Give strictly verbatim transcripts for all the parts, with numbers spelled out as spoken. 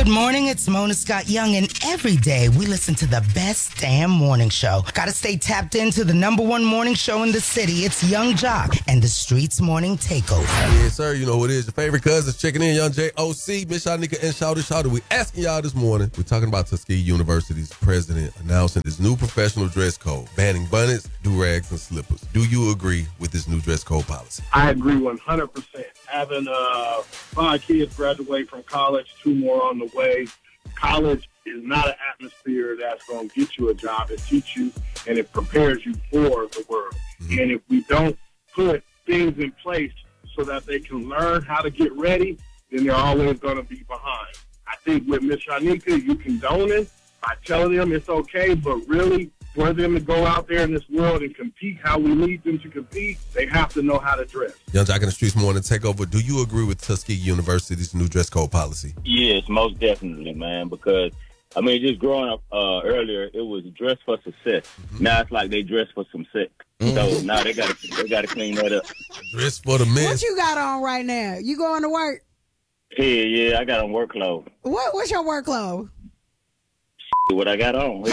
Good morning, it's Mona Scott Young, and every day we listen to the best damn morning show. Gotta stay tapped into the number one morning show in the city. It's Young Jock and the Streets Morning Takeover. Yes, sir, you know who it is. Your favorite cousins checking in, Young J O C, Miss Shanika and Shouty Shouty. We asking y'all this morning, we're talking about Tuskegee University's president announcing his new professional dress code, banning bonnets, do-rags, and slippers. Do you agree with this new dress code policy? I agree one hundred percent. Having uh, five kids graduate from college, two more on the way. College is not an atmosphere that's going to get you a job. It teaches you and it prepares you for the world. Mm-hmm. And if we don't put things in place so that they can learn how to get ready, then they're always going to be behind. I think with Miss Shanika, you condone it by telling them it's okay, but really for them to go out there in this world and compete how we need them to compete, they have to know how to dress. Young Jock in the Streets Morning Takeover. Do you agree with Tuskegee University's new dress code policy? Yes, most definitely, man, because, I mean, just growing up uh, earlier, it was dress for success. Mm-hmm. Now it's like they dress for some sick. Mm-hmm. So now they got to they got to clean that up. Dress for the men. What you got on right now? You going to work? Yeah, yeah, I got on work clothes. What? What's your work clothes? What I got on.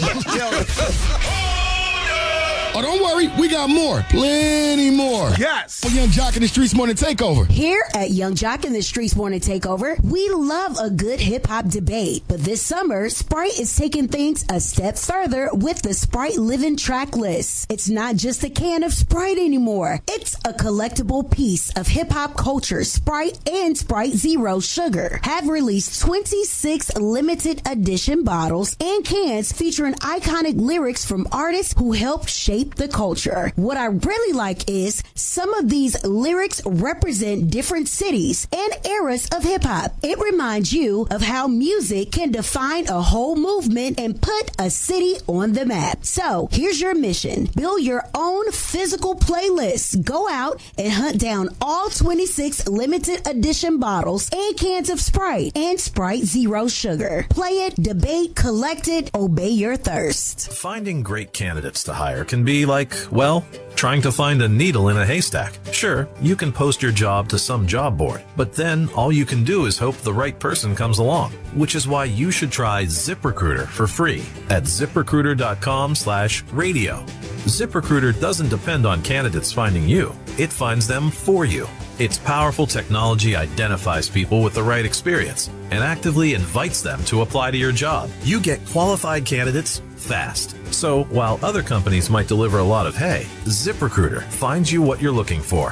Oh, don't worry. We got more. Plenty more. Yes. For Young Jock in the Streets Morning Takeover. Here at Young Jock in the Streets Morning Takeover, we love a good hip-hop debate. But this summer, Sprite is taking things a step further with the Sprite Living Track List. It's not just a can of Sprite anymore. It's a collectible piece of hip-hop culture. Sprite and Sprite Zero Sugar have released twenty-six limited edition bottles and cans featuring iconic lyrics from artists who helped shape the culture. What I really like is some of these lyrics represent different cities and eras of hip-hop. It reminds you of how music can define a whole movement and put a city on the map. So here's your mission. Build your own physical playlist. Go out and hunt down all twenty-six limited edition bottles and cans of Sprite and Sprite Zero Sugar. Play it, debate, collect it, obey your thirst. Finding great candidates to hire can be like, well, trying to find a needle in a haystack. Sure, you can post your job to some job board, but then all you can do is hope the right person comes along, which is why you should try ZipRecruiter for free at ZipRecruiter.com slash radio. ZipRecruiter doesn't depend on candidates finding you. It finds them for you. Its powerful technology identifies people with the right experience and actively invites them to apply to your job. You get qualified candidates fast. So while other companies might deliver a lot of hay, ZipRecruiter finds you what you're looking for.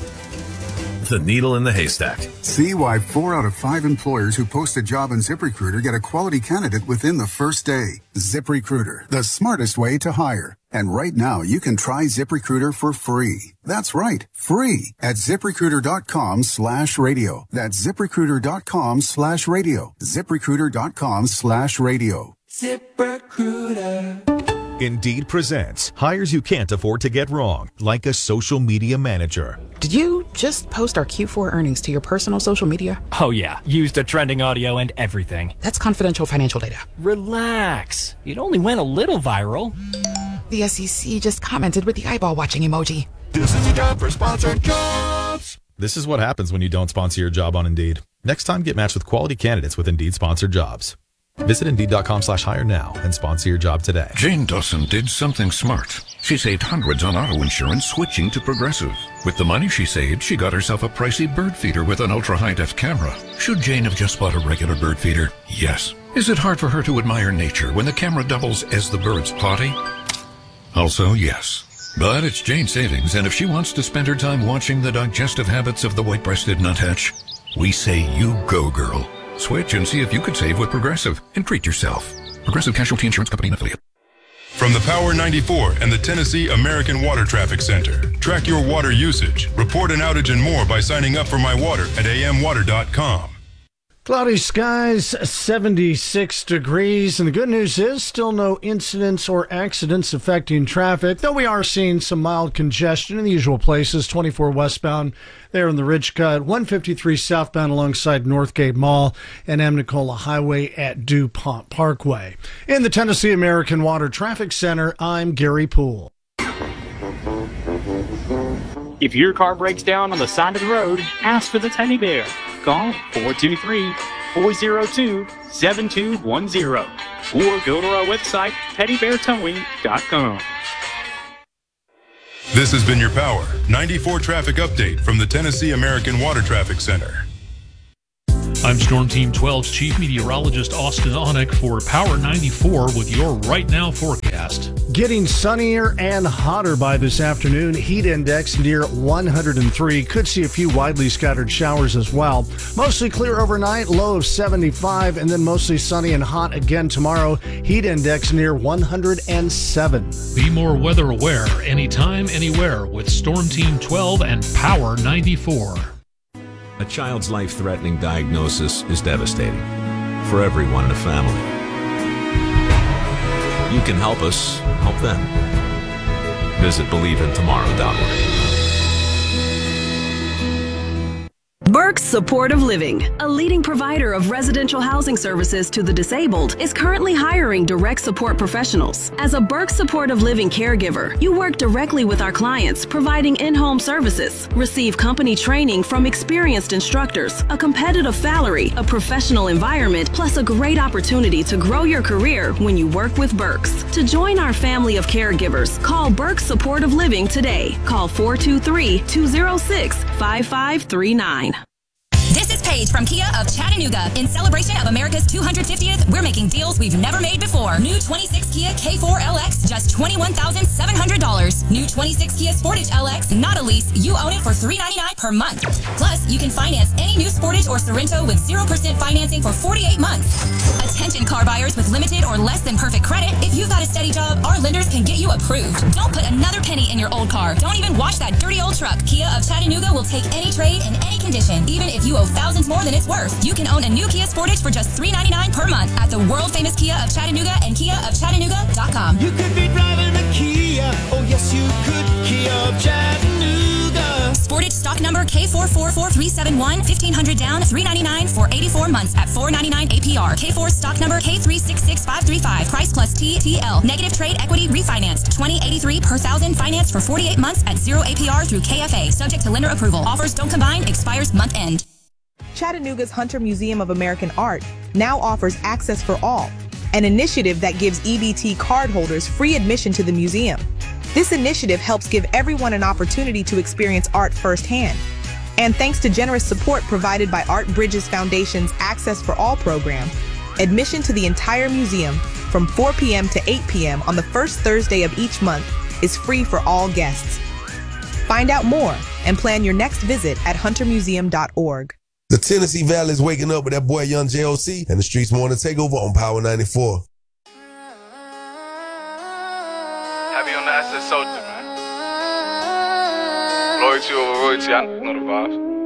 The needle in the haystack. See why four out of five employers who post a job on ZipRecruiter get a quality candidate within the first day. ZipRecruiter, the smartest way to hire. And right now, you can try ZipRecruiter for free. That's right, free at ZipRecruiter.com slash radio. That's ZipRecruiter.com slash radio. ZipRecruiter.com slash radio. ZipRecruiter. Indeed presents hires you can't afford to get wrong, like a social media manager. Did you just post our Q four earnings to your personal social media? Oh yeah, used the trending audio and everything. That's confidential financial data. Relax. It only went a little viral. The S E C just commented with the eyeball watching emoji. This is a job for sponsored jobs. This is what happens when you don't sponsor your job on Indeed. Next time, get matched with quality candidates with Indeed sponsored jobs. Visit Indeed.com slash hire now and sponsor your job today. Jane Dawson did something smart. She saved hundreds on auto insurance switching to Progressive. With the money she saved, she got herself a pricey bird feeder with an ultra-high-def camera. Should Jane have just bought a regular bird feeder? Yes. Is it hard for her to admire nature when the camera doubles as the bird's potty? Also, yes. But it's Jane's savings, and if she wants to spend her time watching the digestive habits of the white-breasted nuthatch, we say you go, girl. Switch and see if you could save with Progressive and treat yourself. Progressive Casualty Insurance Company and Affiliate. From the Power ninety-four and the Tennessee American Water Traffic Center. Track your water usage, report an outage and more by signing up for My Water at a m water dot com. Cloudy skies, seventy-six degrees, and the good news is still no incidents or accidents affecting traffic, though we are seeing some mild congestion in the usual places. twenty-four westbound there in the Ridge Cut, one fifty-three southbound alongside Northgate Mall, and Amnicola Highway at DuPont Parkway. In the Tennessee American Water Traffic Center, I'm Gary Poole. If your car breaks down on the side of the road, ask for the teddy bear. Call four two three, four oh two, seven two one oh or go to our website, teddy bear towing dot com. This has been your Power ninety-four traffic update from the Tennessee American Water Traffic Center. I'm Storm Team twelve's Chief Meteorologist Austin Onick for Power ninety-four with your Right Now forecast. Getting sunnier and hotter by this afternoon. Heat index near one hundred three. Could see a few widely scattered showers as well. Mostly clear overnight, low of seventy-five, and then mostly sunny and hot again tomorrow. Heat index near one hundred seven. Be more weather aware anytime, anywhere with Storm Team twelve and Power ninety-four. A child's life-threatening diagnosis is devastating for everyone in the family. You can help us help them. Visit believe in tomorrow dot org. Burke's Supportive Living, a leading provider of residential housing services to the disabled, is currently hiring direct support professionals. As a Burke's Supportive Living caregiver, you work directly with our clients, providing in-home services, receive company training from experienced instructors, a competitive salary, a professional environment, plus a great opportunity to grow your career when you work with Burke's. To join our family of caregivers, call Burke's Supportive Living today. Call four two three, two oh six, five five three nine. This is Paige from Kia of Chattanooga. In celebration of America's two hundred fiftieth, we're making deals we've never made before. New twenty-six Kia K four L X, just twenty-one thousand seven hundred dollars. New twenty-six Kia Sportage L X, not a lease. You own it for three hundred ninety-nine dollars per month. Plus, you can finance any new Sportage or Sorrento with zero percent financing for forty-eight months. Attention car buyers with limited or less than perfect credit. If you've got a steady job, our lenders can get you approved. Don't put another penny in your old car. Don't even wash that dirty old truck. Kia of Chattanooga will take any trade in any condition, even if you owe thousands more than it's worth. You can own a new Kia Sportage for just three hundred ninety-nine dollars per month at the world-famous Kia of Chattanooga and kia of chattanooga dot com. You could be driving a Kia. Oh, yes, you could. Kia of Chattanooga. Sportage stock number K four four four three seven one, fifteen hundred down, three hundred ninety-nine dollars for eighty-four months at four ninety-nine A P R. K four stock number K three six six five three five. Price plus T T L. Negative trade equity refinanced. twenty eighty-three per thousand. Financed for forty-eight months at zero A P R through K F A. Subject to lender approval. Offers don't combine. Expires month end. Chattanooga's Hunter Museum of American Art now offers Access for All, an initiative that gives E B T cardholders free admission to the museum. This initiative helps give everyone an opportunity to experience art firsthand. And thanks to generous support provided by Art Bridges Foundation's Access for All program, admission to the entire museum from four p.m. to eight p.m. on the first Thursday of each month is free for all guests. Find out more and plan your next visit at hunter museum dot org. The Tennessee Valley is waking up with that boy Young J O C and the Streets Morning Takeover on Power ninety-four. Happy on the asset soldier, man. Loyalty over royalty, I know the vibes.